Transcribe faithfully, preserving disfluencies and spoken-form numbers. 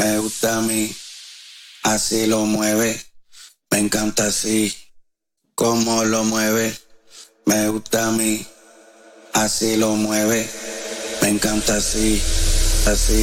me gusta a mí, así lo mueve, me encanta así, como lo mueve, me gusta a mí, así lo mueve, me encanta así, así.